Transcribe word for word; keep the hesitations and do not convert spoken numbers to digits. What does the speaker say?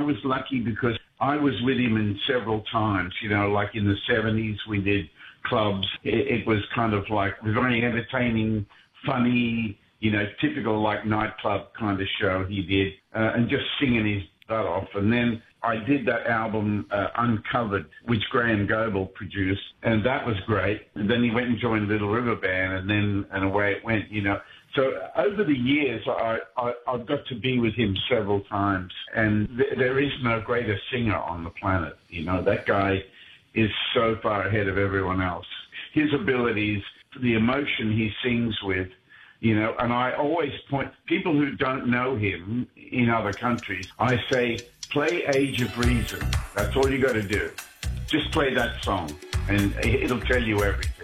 was lucky because I was with him in several times, you know, like in the seventies we did clubs. It, it was kind of like very entertaining, funny, you know, typical like nightclub kind of show he did, uh, and just singing his butt off. And then I did that album, uh, Uncovered, which Graham Goble produced, and that was great. And then he went and joined Little River Band, and then and away it went, you know. So over the years, I, I, I've got to be with him several times, and th- there is no greater singer on the planet. You know, that guy is so far ahead of everyone else. His abilities, the emotion he sings with, you know, and I always point, people who don't know him in other countries, I say, play Age of Reason. That's all you got to do. Just play that song, and it'll tell you everything.